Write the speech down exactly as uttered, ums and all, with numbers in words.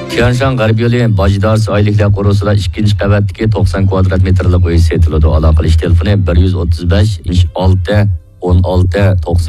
Tianshan G'arb yo'li Bajdars oyliklar qurusida ikkinchi qavatdagi to'qson kvadrat metrlik uy setiladi. Aloqalash telefoni bir yuz o'ttiz besh olti o'n olti to'qson